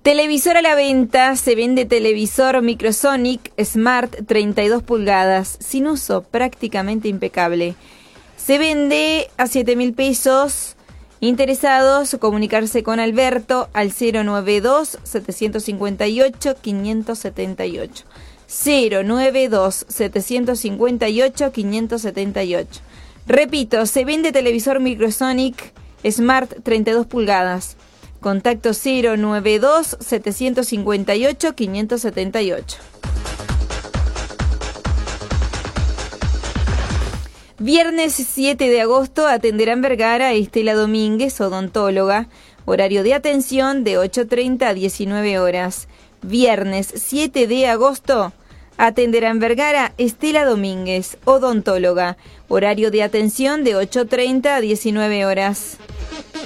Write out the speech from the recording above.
Televisor a la venta. Se vende televisor Microsonic Smart 32 pulgadas, sin uso, prácticamente impecable. Se vende a 7.000 pesos. Interesados, comunicarse con Alberto al 092-758-578. 092-758-578. Repito, se vende televisor Microsonic Smart 32 pulgadas. Contacto 092-758-578. Viernes 7 de agosto atenderán Vergara Estela Domínguez, odontóloga. Horario de atención de 8:30 a 19 horas. Viernes 7 de agosto atenderán Vergara Estela Domínguez, odontóloga. Horario de atención de 8:30 a 19 horas.